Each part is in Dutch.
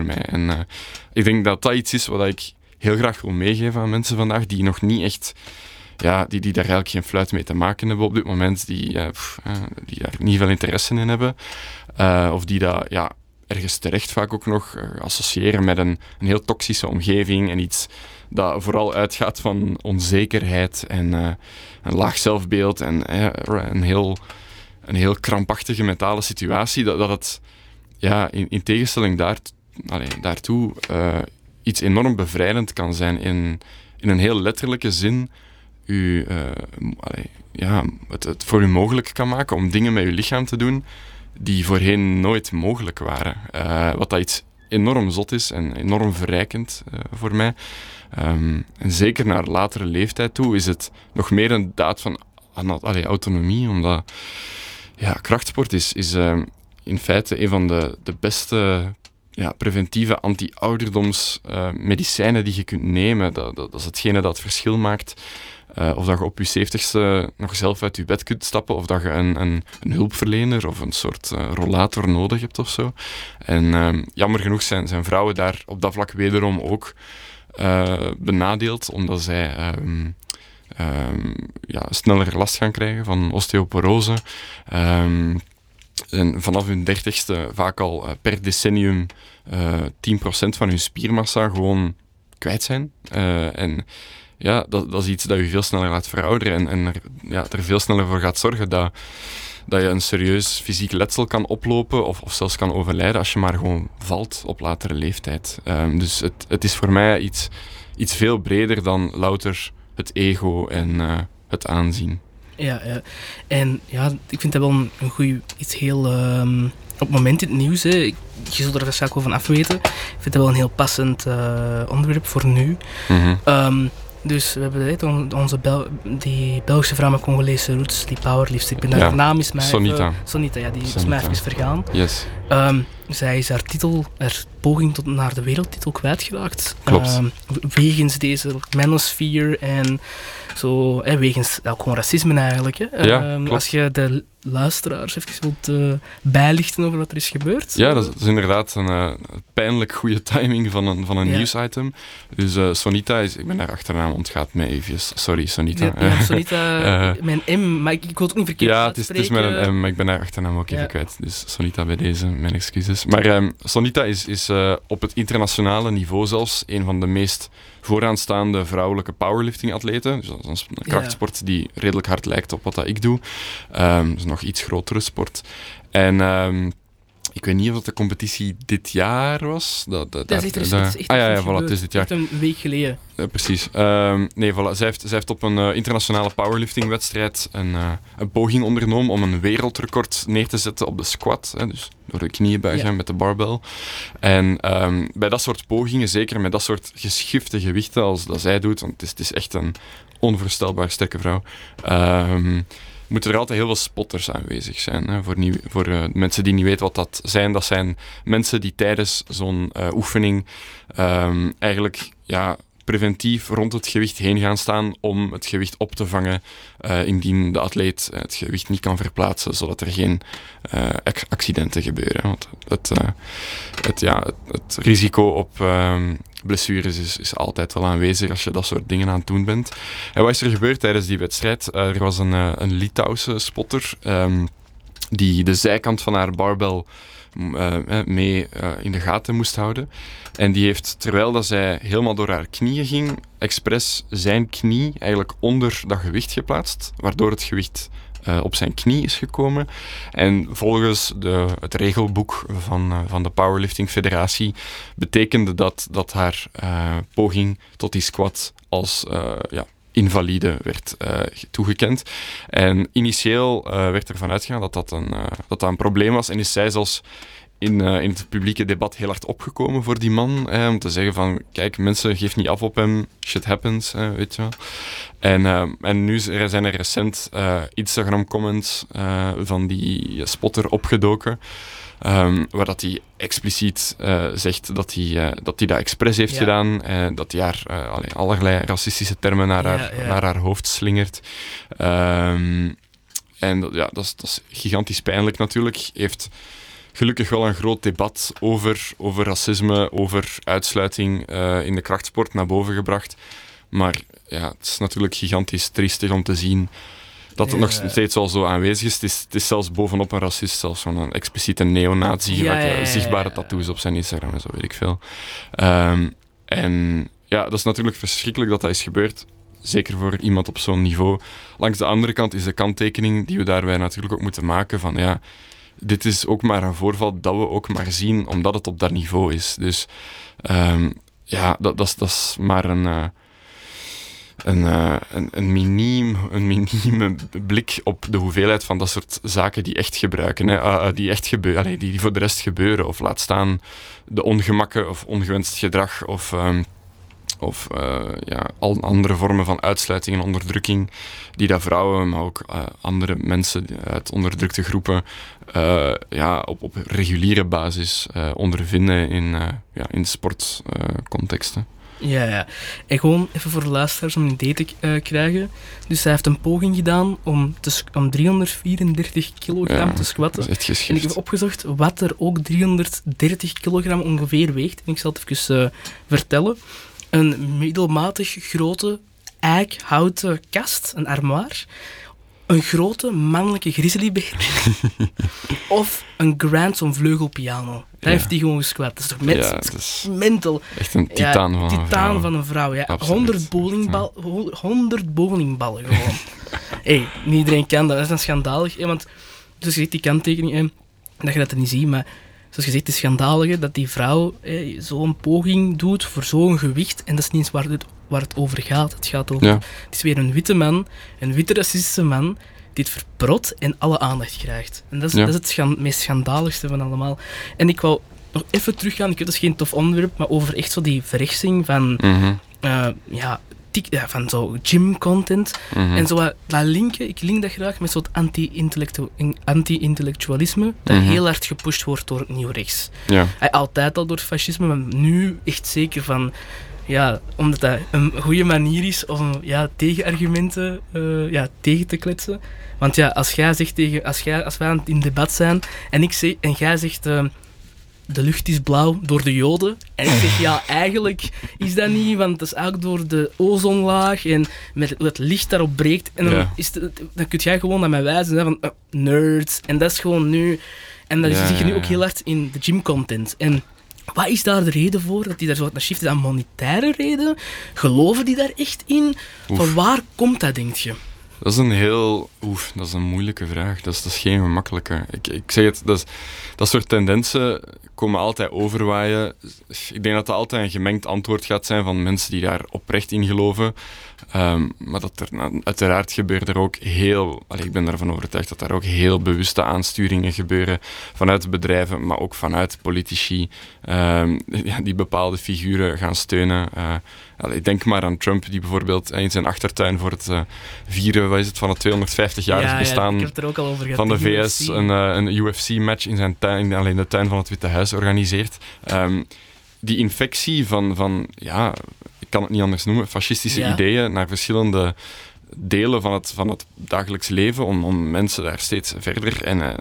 voor mij. En ik denk dat dat iets is wat ik heel graag wil meegeven aan mensen vandaag die nog niet echt... Ja, die daar eigenlijk geen fluit mee te maken hebben op dit moment, die daar niet veel interesse in hebben. Of die dat ergens terecht vaak ook nog associëren met een heel toxische omgeving en iets dat vooral uitgaat van onzekerheid en een laag zelfbeeld en een heel krampachtige mentale situatie, dat het in tegenstelling daartoe iets enorm bevrijdend kan zijn in een heel letterlijke zin het voor u mogelijk kan maken om dingen met uw lichaam te doen die voorheen nooit mogelijk waren. Wat dat iets enorm zot is en enorm verrijkend voor mij. En zeker naar latere leeftijd toe is het nog meer een daad van autonomie, omdat krachtsport is in feite een van de beste preventieve anti-ouderdomsmedicijnen die je kunt nemen. Dat is hetgene dat het verschil maakt. Of dat je op je 70ste nog zelf uit je bed kunt stappen, of dat je een hulpverlener of een soort rollator nodig hebt of zo. En jammer genoeg zijn vrouwen daar op dat vlak wederom ook benadeeld, omdat zij sneller last gaan krijgen van osteoporose. En vanaf hun 30ste vaak al per decennium 10% van hun spiermassa gewoon kwijt zijn. Dat is iets dat je veel sneller laat verouderen en er veel sneller voor gaat zorgen dat je een serieus fysiek letsel kan oplopen of zelfs kan overlijden als je maar gewoon valt op latere leeftijd. Dus het is voor mij iets veel breder dan louter het ego en het aanzien. Ja. En ik vind dat wel een goeie, iets heel... op het moment in het nieuws, je zult er waarschijnlijk wel van afweten. Ik vind dat wel een heel passend onderwerp voor nu. Mm-hmm. Dus we hebben die Belgische vrouw met Congolese roots, die powerlifter. Ik ben haar naam is mij Sonita, die is mij even vergaan. Yes. Zij is haar poging tot naar de wereldtitel kwijtgeraakt. Klopt. Wegens deze manosphere en zo, wegens ook gewoon racisme eigenlijk. Als je de luisteraars even wilt bijlichten over wat er is gebeurd. Ja, dat is inderdaad een pijnlijk goede timing van een nieuwsitem. Dus Sonita ik ben haar achternaam ontgaat mij even. Sorry, Sonita. Sonita met een M, maar ik wil het ook niet verkeerd uitspreken. Het is met een M, maar ik ben haar achternaam ook even kwijt. Dus Sonita bij deze, mijn excuses. Maar Sonita is op het internationale niveau zelfs een van de meest vooraanstaande vrouwelijke powerlifting-atleten. Dus dat is een krachtsport die redelijk hard lijkt op wat dat ik doe. Dat is een nog iets grotere sport. En ik weet niet of dat de competitie dit jaar was. Het is dit jaar. Echt een week geleden. Precies. Zij heeft op een internationale powerlifting-wedstrijd een poging ondernomen om een wereldrecord neer te zetten op de squat. Dus door de knieën buigen met de barbell. En bij dat soort pogingen, zeker met dat soort geschifte gewichten als dat zij doet, want het is echt een onvoorstelbaar sterke vrouw, moeten er altijd heel veel spotters aanwezig zijn. Hè. Voor mensen die niet weten wat dat zijn mensen die tijdens zo'n oefening eigenlijk preventief rond het gewicht heen gaan staan om het gewicht op te vangen indien de atleet het gewicht niet kan verplaatsen, zodat er geen accidenten gebeuren. Want het risico op blessures is altijd wel aanwezig als je dat soort dingen aan het doen bent. En wat is er gebeurd tijdens die wedstrijd? Er was een Litouwse spotter die de zijkant van haar barbell mee in de gaten moest houden. En die heeft, terwijl dat zij helemaal door haar knieën ging, expres zijn knie eigenlijk onder dat gewicht geplaatst, waardoor het gewicht op zijn knie is gekomen. En volgens het regelboek van de Powerlifting Federatie betekende dat haar poging tot die squat als invalide werd toegekend. En initieel werd ervan uitgegaan dat een probleem was en is zij zelfs in het publieke debat heel hard opgekomen voor die man. Om te zeggen van, kijk, mensen, geef niet af op hem. Shit happens, weet je wel. En nu zijn er recent Instagram comments van die spotter opgedoken. Waar dat hij expliciet zegt dat hij dat expres heeft gedaan. Dat hij haar allerlei racistische termen naar haar hoofd slingert. En dat is gigantisch pijnlijk natuurlijk. Heeft gelukkig wel een groot debat over racisme, over uitsluiting in de krachtsport naar boven gebracht. Maar ja, het is natuurlijk gigantisch triestig om te zien dat het nog steeds al zo aanwezig is. Het is zelfs bovenop een racist, zelfs van een expliciete neonazi, zichtbare tattoos op zijn Instagram en zo, weet ik veel. En ja, dat is natuurlijk verschrikkelijk dat is gebeurd. Zeker voor iemand op zo'n niveau. Langs de andere kant is de kanttekening die we daarbij natuurlijk ook moeten maken van ja, dit is ook maar een voorval dat we ook maar zien omdat het op dat niveau is. Dus dat is maar een minieme blik op de hoeveelheid van dat soort zaken die echt gebruiken, die voor de rest gebeuren. Of laat staan de ongemakken of ongewenst gedrag of al andere vormen van uitsluiting en onderdrukking die dat vrouwen, maar ook andere mensen uit onderdrukte groepen op reguliere basis ondervinden in sportcontexten. Ja. En gewoon even voor de luisteraars om een idee te krijgen. Dus hij heeft een poging gedaan om 334 kilogram te squatten. Dat is echt geschikt. En ik heb opgezocht wat er ook 330 kilogram ongeveer weegt. En ik zal het even vertellen. Een middelmatig grote eikhouten kast, een armoire. Een grote mannelijke grizzlybeer. Of een grand zo'n vleugelpiano. Daar heeft hij gewoon gesquat. Dat is toch mental. Echt een titaan van een vrouw. Ja. 100 bowlingballen gewoon. Niet iedereen kan dat. Dat is dan schandalig. Want zoals je ziet, die kanttekening, dat je dat niet ziet, maar zoals je zegt, het is schandalig dat die vrouw zo'n poging doet voor zo'n gewicht. En dat is niet eens waar het over gaat. Het gaat over... Ja. Het is weer een witte man, een witte racistische man, die het verprot en alle aandacht krijgt. En dat is het meest schandaligste van allemaal. En ik wou nog even teruggaan, ik weet dat is geen tof onderwerp, maar over echt zo die verrechtsing van... van zo gym-content. En zo dat linken, ik link dat graag met zo'n anti-intellectualisme dat heel hard gepusht wordt door het nieuw rechts. Ja. Altijd al door het fascisme, maar nu echt zeker van... Ja, omdat dat een goede manier is om tegenargumenten tegen te kletsen. Want ja, als wij aan het in debat zijn en jij zegt... de lucht is blauw door de Joden. En ik zeg, ja, eigenlijk is dat niet, want dat is eigenlijk door de ozonlaag en met het licht daarop breekt. En dan kun jij gewoon naar mij wijzen van nerds. En dat is gewoon nu... En dat zie je nu ook heel hard in de gym-content. En wat is daar de reden voor? Dat die daar zo naar shift is aan monetaire reden? Geloven die daar echt in? Van waar komt dat, denk je? Dat is een moeilijke vraag. Dat is geen gemakkelijke. Ik zeg het, dat soort tendensen komen altijd overwaaien. Ik denk dat dat altijd een gemengd antwoord gaat zijn van mensen die daar oprecht in geloven. Maar uiteraard gebeurt er ook ik ben ervan overtuigd dat er ook heel bewuste aansturingen gebeuren vanuit bedrijven, maar ook vanuit politici die bepaalde figuren gaan steunen. Ik denk maar aan Trump, die bijvoorbeeld in zijn achtertuin voor het vieren van het 250-jarig bestaan van de VS een UFC-match in zijn tuin, alleen de tuin van het Witte Huis organiseert. Die infectie van ik kan het niet anders noemen, fascistische ideeën naar verschillende delen van het dagelijks leven, om mensen daar steeds verder en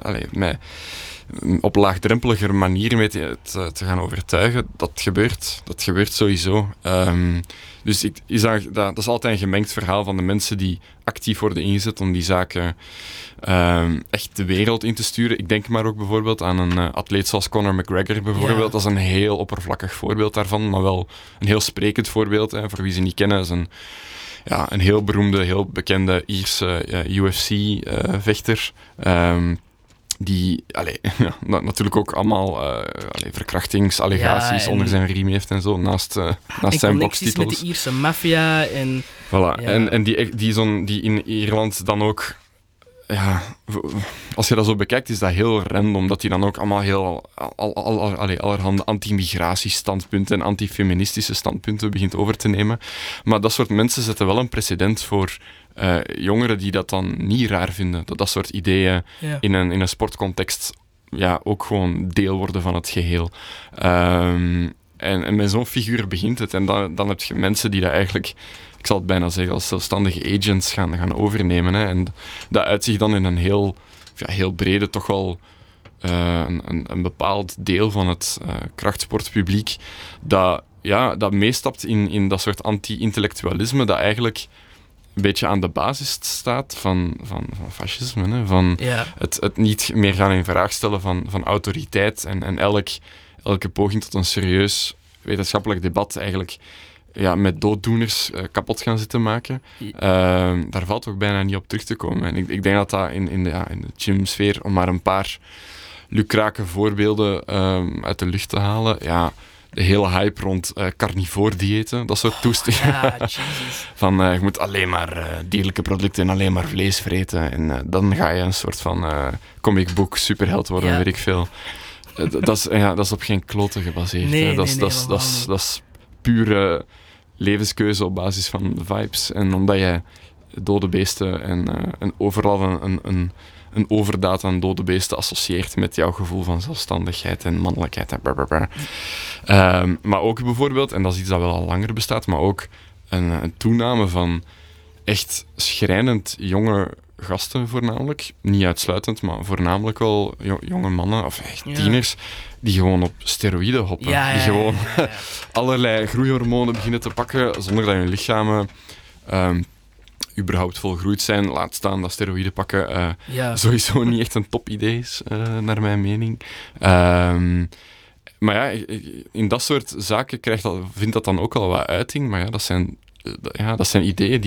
op laagdrempeliger manier mee te gaan overtuigen. Dat gebeurt sowieso. Dus dat is altijd een gemengd verhaal van de mensen die actief worden ingezet om die zaken echt de wereld in te sturen. Ik denk maar ook bijvoorbeeld aan een atleet zoals Conor McGregor bijvoorbeeld. Ja. Dat is een heel oppervlakkig voorbeeld daarvan, maar wel een heel sprekend voorbeeld. Voor wie ze niet kennen, is een heel beroemde, heel bekende Ierse UFC-vechter. Die natuurlijk ook allemaal verkrachtingsallegaties onder zijn riem heeft en zo, naast zijn bokstitels. Met de Ierse maffia en... Voilà, en die in Ierland dan ook... Ja, als je dat zo bekijkt, is dat heel random, dat hij dan ook allemaal heel allerhande anti-migratiestandpunten en anti-feministische standpunten begint over te nemen. Maar dat soort mensen zetten wel een precedent voor jongeren die dat dan niet raar vinden. Dat soort ideeën in een sportcontext ook gewoon deel worden van het geheel. En met zo'n figuur begint het. En dan heb je mensen die dat eigenlijk... Ik zal het bijna zeggen, als zelfstandige agents gaan overnemen. Hè. En dat uitzicht dan in een heel brede, toch wel een bepaald deel van het krachtsportpubliek dat meestapt in dat soort anti-intellectualisme dat eigenlijk een beetje aan de basis staat van fascisme. Hè? Van het niet meer gaan in vraag stellen van autoriteit en elke poging tot een serieus wetenschappelijk debat eigenlijk met dooddoeners kapot gaan zitten maken. Daar valt ook bijna niet op terug te komen. En ik denk dat in de gymsfeer, om maar een paar lucrake voorbeelden uit de lucht te halen, de hele hype rond carnivore diëten, dat soort toestanden. Ja, Jesus. Van, je moet alleen maar dierlijke producten en alleen maar vlees vreten. En dan ga je een soort van comic book superheld worden, weet ik veel. Dat is op geen kloten gebaseerd. Nee, dat is pure levenskeuze op basis van vibes. En omdat je dode beesten en overal een overdaad aan dode beesten associeert met jouw gevoel van zelfstandigheid en mannelijkheid. Maar ook bijvoorbeeld, en dat is iets dat wel al langer bestaat, maar ook een toename van echt schrijnend jonge gasten voornamelijk. Niet uitsluitend, maar voornamelijk wel jonge mannen, of echt tieners, die gewoon op steroïden hoppen. Die gewoon allerlei groeihormonen beginnen te pakken, zonder dat hun lichamen überhaupt volgroeid zijn. Laat staan dat steroïden pakken sowieso niet echt een top-idee is, naar mijn mening. Maar in dat soort zaken vindt dat dan ook al wat uiting, maar dat zijn ideeën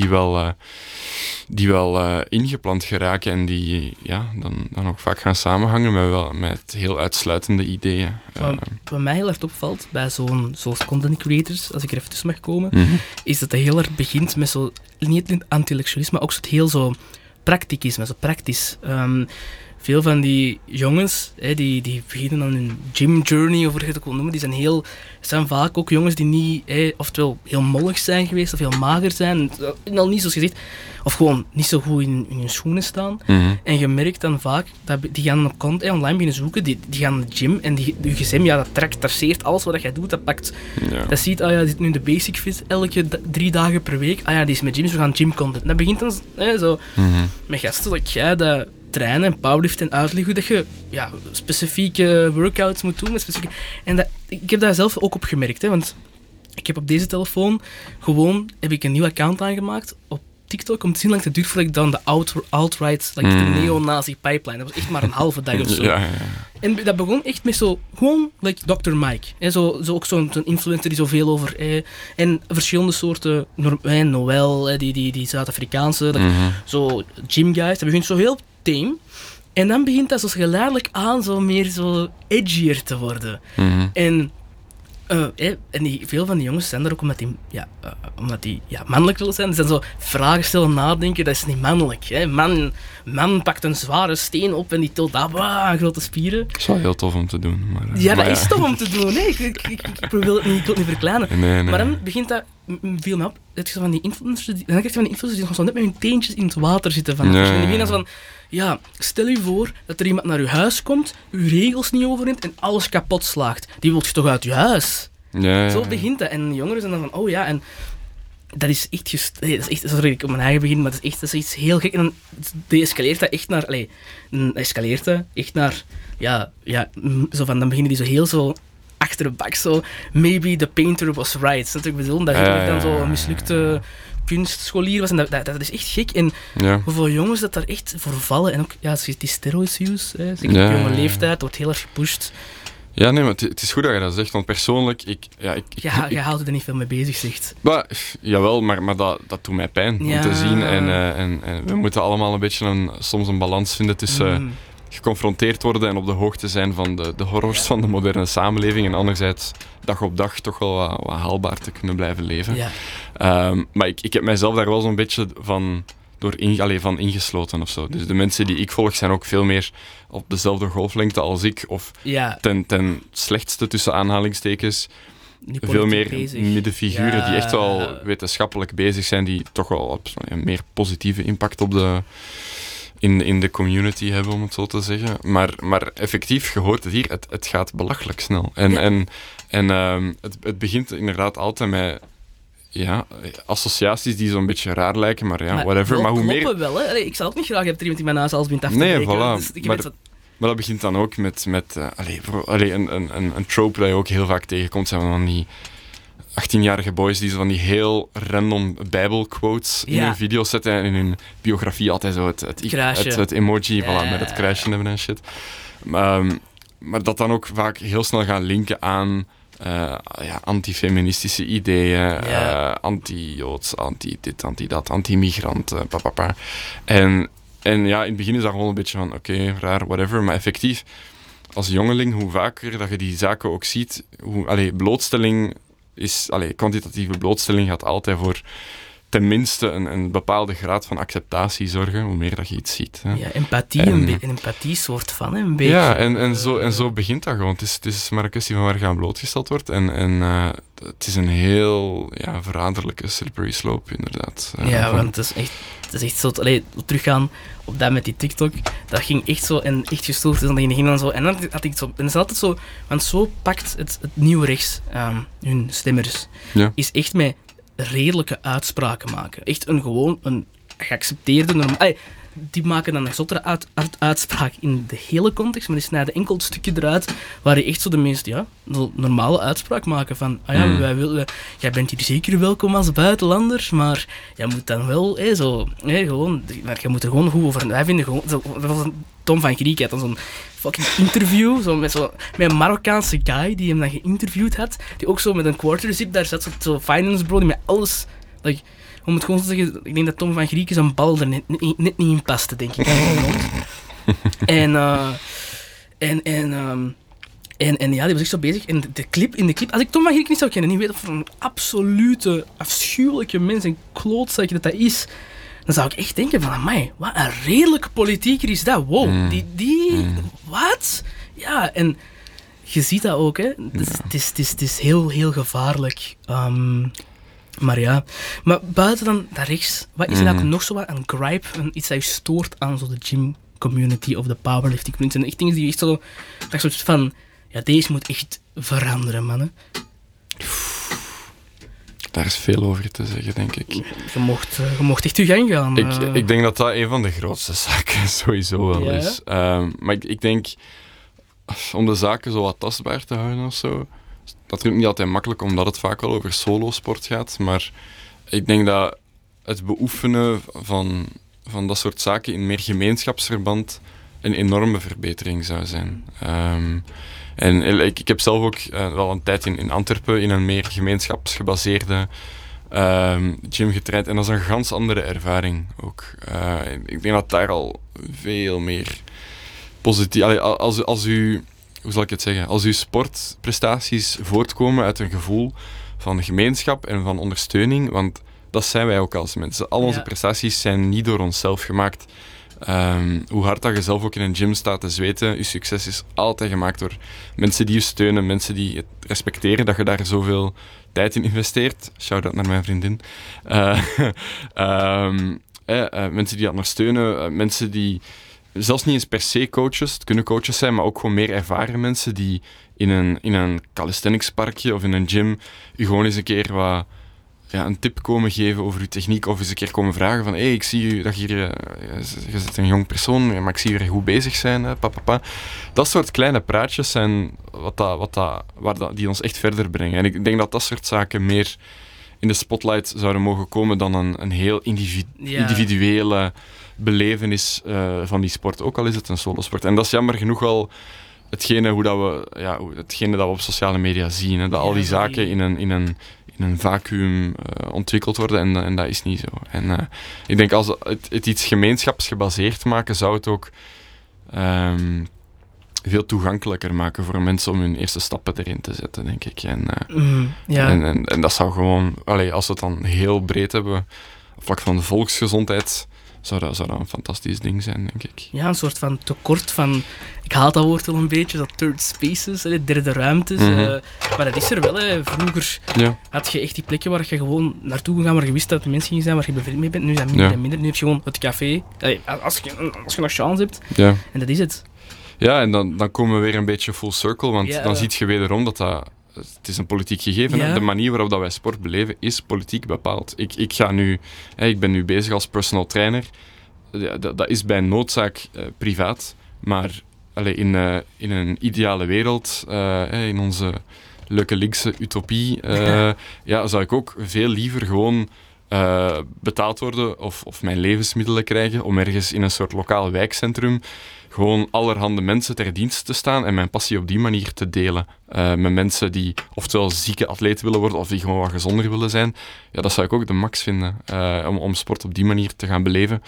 die wel ingeplant geraken en die dan ook vaak gaan samenhangen met heel uitsluitende ideeën. Wat mij heel erg opvalt bij zoals content creators, als ik er even tussen mag komen, is dat het heel erg begint met zo, niet het intellectualisme, maar ook het heel zo prakticisme, zo praktisch. Veel van die jongens, die beginnen dan hun gym journey, of hoe je het ook wil noemen, die zijn vaak ook jongens die niet, oftewel heel mollig zijn geweest, of heel mager zijn, en al niet zoals gezegd, of gewoon niet zo goed in hun schoenen staan. En je merkt dan vaak, dat die gaan op online beginnen zoeken, die gaan naar de gym, en je gsm, dat traceert alles wat jij doet, dat pakt. Dat ziet, die zit nu in de basic fit, elke 3 dagen per week, die is met gyms, we gaan gym content. Dat begint dan zo met gasten, dat jij dat trainen en powerliften en uitleggen hoe dat je specifieke workouts moet doen. En ik heb daar zelf ook op gemerkt, want ik heb op deze telefoon heb ik een nieuw account aangemaakt op TikTok om te zien hoe lang het duurt voordat ik dan de alt-right, de neo-nazi pipeline, dat was echt maar een halve dag of zo. En dat begon echt met gewoon Dr. Mike. Zo ook zo'n influencer die zoveel over... en verschillende soorten... Noël, die Zuid-Afrikaanse... Zo gym guys. Dat begint zo heel tame. En dan begint dat zo geleidelijk aan zo meer zo edgier te worden. En veel van die jongens zijn er ook omdat die mannelijk willen zijn. Die zijn zo vragen stellen, nadenken, dat is niet mannelijk. Hè. Man pakt een zware steen op en die tilt grote spieren. Dat is wel heel tof om te doen. Maar, dat is tof om te doen. Nee, ik wil het niet verkleinen. Nee. Maar dan begint dat, viel me op, dat je van die influencers, dan krijg je van die influencers die nog zo net met hun teentjes in het water zitten. En die beginnen van, stel je voor dat er iemand naar je huis komt, je regels niet overneemt en alles kapot slaagt. Die wil je toch uit je huis? Zo begint dat. En de jongeren zijn dan van, en dat is echt sorry, ik op mijn eigen begin, maar dat is iets heel gek. En dan escaleert dat echt naar, zo van, dan beginnen die zo heel zo achter de bak, zo, maybe the painter was right. Dat ik bedoel, dat je dan zo een mislukte kunstscholier was. En dat is echt gek. En hoeveel jongens dat daar echt voor vallen. En ook, die steroids use, zeker op jonge leeftijd, wordt heel erg gepusht. Ja, nee, maar het is goed dat je dat zegt, want persoonlijk... Je houdt er niet veel mee bezig, zegt. Jawel, maar dat doet mij pijn om te zien. En we moeten allemaal een beetje soms een balans vinden tussen geconfronteerd worden en op de hoogte zijn van de horrors van de moderne samenleving en anderzijds dag op dag toch wel wat haalbaar te kunnen blijven leven. Maar ik heb mijzelf daar wel zo'n beetje van ingesloten of zo. Dus de mensen die ik volg zijn ook veel meer op dezelfde golflengte als ik. Of ten slechtste tussen aanhalingstekens veel meer middenfiguren die echt wel wetenschappelijk bezig zijn, die toch wel op een meer positieve impact op in de community hebben, om het zo te zeggen. Maar effectief, je hoort het hier, het gaat belachelijk snel. Het begint inderdaad altijd met associaties die zo'n beetje raar lijken, maar whatever. Maar hoe meer... wel, hè? Ik zou ook niet graag hebben dat er iemand in mijn naast als bent af te breken. Nee, voilà. Dus Maar dat begint dan ook met een trope dat je ook heel vaak tegenkomt, zijn van die 18-jarige boys die zo van die heel random bijbelquotes in hun video's zetten en in hun biografie altijd zo het emoji met het kruisje hebben en shit. Maar dat dan ook vaak heel snel gaan linken aan antifeministische ideeën, anti-Joods, anti-dit, anti-dat, anti-migrant, papapa. En in het begin is dat gewoon een beetje van, oké, raar, whatever, maar effectief, als jongeling, hoe vaker dat je die zaken ook ziet, blootstelling kwantitatieve blootstelling gaat altijd voor tenminste een bepaalde graad van acceptatie zorgen, hoe meer dat je iets ziet. Hè. Ja, een empathie soort van, een beetje. Ja, en zo begint dat gewoon. Het is maar een kwestie van waar je aan blootgesteld wordt. En het is een heel verraderlijke slippery slope, inderdaad. Want het is echt zo... teruggaan op dat met die TikTok, dat ging echt zo en echt gestoord. Dus dan ging dan zo... En dan had ik zo... En dat is altijd zo... Want zo pakt het nieuwe rechts, hun stemmers, is echt met redelijke uitspraken maken. Echt een geaccepteerde... die maken dan een zottere uitspraak in de hele context, maar die snijden enkel het stukje eruit waar je echt zo de meest normale uitspraak maken van jij bent hier zeker welkom als buitenlander, maar jij moet dan wel maar jij moet er gewoon goed over... Wij vinden gewoon... Tom van Griek had dan zo'n fucking interview met een Marokkaanse guy die hem dan geïnterviewd had, die ook zo met een quarterzip daar zat, zo finance bro, die met alles... Om het gewoon te zeggen, ik denk dat Tom van Grieken zijn bal er net niet in paste, denk ik. Die was echt zo bezig. En in de clip, als ik Tom van Grieken niet zou kennen, niet weten of een absolute, afschuwelijke mens en klootzak dat is, dan zou ik echt denken van, amai, wat een redelijke politieker is dat. Wow, wat? Ja, en je ziet dat ook, hè. Het is heel, heel gevaarlijk. Maar buiten dan dat rechts, wat is er eigenlijk nog zo wat een gripe, iets dat je stoort aan zo de gym community of de powerlifting community? En echt dingen die je echt zo, dat soort van, deze moet echt veranderen, man. Hè. Daar is veel over te zeggen, denk ik. Je mocht echt je gang gaan. Ik denk dat dat een van de grootste zaken sowieso wel is. Maar ik denk, om de zaken zo wat tastbaar te houden of zo, natuurlijk niet altijd makkelijk, omdat het vaak al over solosport gaat, maar ik denk dat het beoefenen van dat soort zaken in meer gemeenschapsverband een enorme verbetering zou zijn. Ik heb zelf ook wel een tijd in Antwerpen in een meer gemeenschapsgebaseerde gym getraind en dat is een ganz andere ervaring ook. Ik denk dat daar al veel meer positief... Als u... Hoe zal ik het zeggen? Als uw sportprestaties voortkomen uit een gevoel van gemeenschap en van ondersteuning, want dat zijn wij ook als mensen. Al onze prestaties zijn niet door onszelf gemaakt. Hoe hard dat je zelf ook in een gym staat te zweten, je succes is altijd gemaakt door mensen die je steunen, mensen die het respecteren, dat je daar zoveel tijd in investeert. Shout-out naar mijn vriendin. Mensen die dat ondersteunen, mensen die... Zelfs niet eens per se coaches, het kunnen coaches zijn, maar ook gewoon meer ervaren mensen die in een calisthenics parkje of in een gym je gewoon eens een keer een tip komen geven over je techniek of eens een keer komen vragen van ik zie je dat je bent een jong persoon, maar ik zie je er goed bezig zijn, papapa. Dat soort kleine praatjes zijn die ons echt verder brengen. En ik denk dat dat soort zaken meer in de spotlight zouden mogen komen dan een heel individuele belevenis van die sport, ook al is het een solosport. En dat is jammer genoeg al hetgene dat we op sociale media zien. Hè, dat al die zaken in een vacuüm ontwikkeld worden en dat is niet zo. En ik denk als het iets gemeenschapsgebaseerd maken, zou het ook veel toegankelijker maken voor mensen om hun eerste stappen erin te zetten, denk ik. En dat zou gewoon, als we het dan heel breed hebben, op vlak van de volksgezondheid, zou dat een fantastisch ding zijn, denk ik. Ja, een soort van tekort van... Ik haal dat woord wel een beetje, dat third spaces, derde ruimtes. Maar dat is er wel. Vroeger had je echt die plekken waar je gewoon naartoe kon gaan, waar je wist dat de mensen gingen zijn, waar je bevriend mee bent. Nu is dat minder en minder. Nu heb je gewoon het café, als je nog chance hebt. Ja. En dat is het. Ja, en dan komen we weer een beetje full circle, want dan zie je wederom dat het is een politiek gegeven. Ja. De manier waarop dat wij sport beleven is politiek bepaald. Ik ben nu bezig als personal trainer. Dat is bij noodzaak privaat, maar in een ideale wereld, in onze leuke linkse utopie, zou ik ook veel liever gewoon betaald worden of mijn levensmiddelen krijgen om ergens in een soort lokaal wijkcentrum gewoon allerhande mensen ter dienst te staan en mijn passie op die manier te delen. Met mensen die oftewel zieke atleet willen worden of die gewoon wat gezonder willen zijn. Ja, dat zou ik ook de max vinden, om sport op die manier te gaan beleven.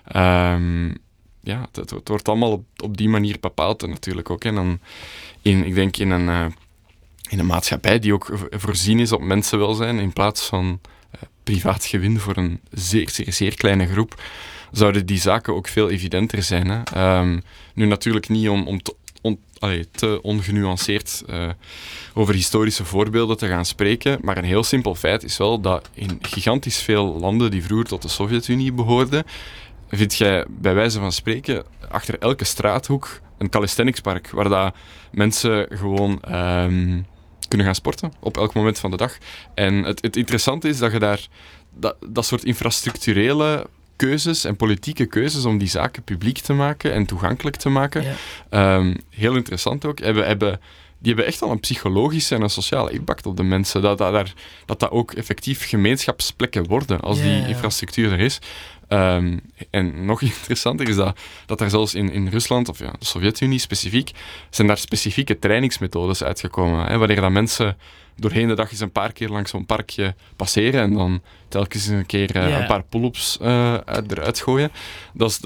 Het wordt allemaal op die manier bepaald en natuurlijk ook. En dan ik denk in een maatschappij die ook voorzien is op mensenwelzijn in plaats van privaat gewin voor een zeer, zeer, zeer kleine groep, zouden die zaken ook veel evidenter zijn. Hè? Nu natuurlijk niet om te ongenuanceerd over historische voorbeelden te gaan spreken, maar een heel simpel feit is wel dat in gigantisch veel landen die vroeger tot de Sovjet-Unie behoorden, vind jij bij wijze van spreken achter elke straathoek een calisthenicspark, waar dat mensen gewoon kunnen gaan sporten op elk moment van de dag. En het interessante is dat je daar dat soort infrastructurele keuzes en politieke keuzes om die zaken publiek te maken en toegankelijk te maken, heel interessant ook, die hebben echt al een psychologische en een sociale impact op de mensen. Dat ook effectief gemeenschapsplekken worden als die infrastructuur er is. En nog interessanter is dat er zelfs in Rusland, of de Sovjet-Unie specifiek, zijn daar specifieke trainingsmethodes uitgekomen. Hè, wanneer dat mensen doorheen de dag eens een paar keer langs zo'n parkje passeren en dan telkens een keer een paar pull-ups eruit gooien. Dat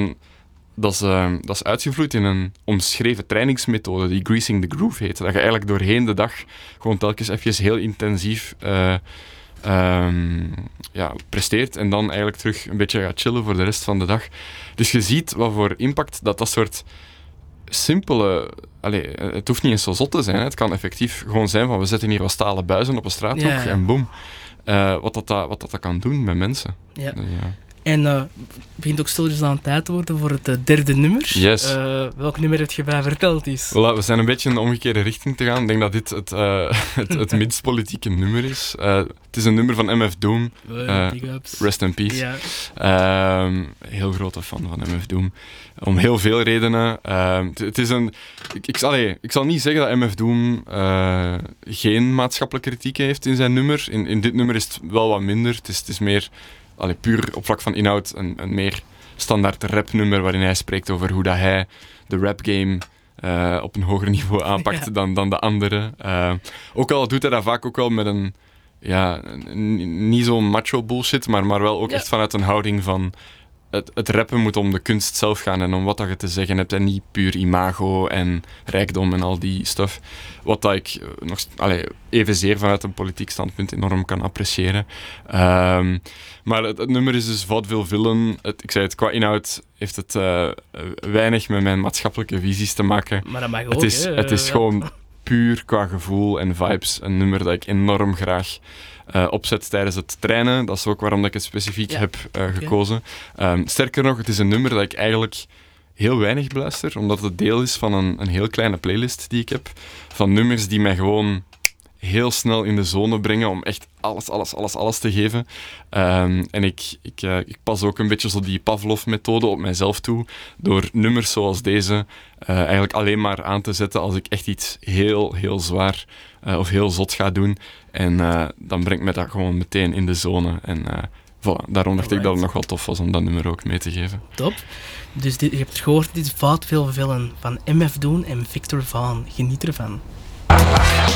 is uitgevloeid in een omschreven trainingsmethode die Greasing the Groove heet. Dat je eigenlijk doorheen de dag gewoon telkens even heel intensief presteert en dan eigenlijk terug een beetje gaat chillen voor de rest van de dag. Dus je ziet wat voor impact dat soort simpele... het hoeft niet eens zo zot te zijn. Hè. Het kan effectief gewoon zijn van we zetten hier wat stalen buizen op een straathoek en boem. Wat dat kan doen met mensen. Ja. Dus, En het begint ook stilletjes aan tijd te worden voor het derde nummer. Yes. Welk nummer heb je bij verteld is? Voilà, we zijn een beetje in de omgekeerde richting te gaan. Ik denk dat dit het minst politieke nummer is. Het is een nummer van MF Doom. Rest in peace. Ja. Heel grote fan van MF Doom. Om heel veel redenen. Het is ik zal niet zeggen dat MF Doom geen maatschappelijke kritiek heeft in zijn nummer. In dit nummer is het wel wat minder. Het is meer... puur op vlak van inhoud een meer standaard rapnummer waarin hij spreekt over hoe dat hij de rapgame op een hoger niveau aanpakt dan de anderen. Ook al doet hij dat vaak ook wel met een niet zo'n macho bullshit, maar wel ook echt vanuit een houding van het rappen moet om de kunst zelf gaan en om wat dat je te zeggen hebt en niet puur imago en rijkdom en al die stuff. Wat dat ik evenzeer vanuit een politiek standpunt enorm kan appreciëren. Maar het nummer is dus vaudeville. Ik zei het, qua inhoud heeft het weinig met mijn maatschappelijke visies te maken. Maar dat mag ook, het is gewoon puur qua gevoel en vibes een nummer dat ik enorm graag opzet tijdens het trainen. Dat is ook waarom dat ik het specifiek heb gekozen. Sterker nog, het is een nummer dat ik eigenlijk heel weinig beluister, omdat het deel is van een heel kleine playlist die ik heb. Van nummers die mij gewoon heel snel in de zone brengen om echt alles te geven. En ik pas ook een beetje zo die Pavlov-methode op mijzelf toe, door nummers zoals deze eigenlijk alleen maar aan te zetten als ik echt iets heel, heel zwaar of heel zot ga doen. En dan brengt mij dat gewoon meteen in de zone. En voilà, daarom dacht ik dat het nog wel tof was om dat nummer ook mee te geven. Top. Dus je hebt het gehoord, dit is Vaudeville van MF Doom en Victor Vaan. Geniet ervan.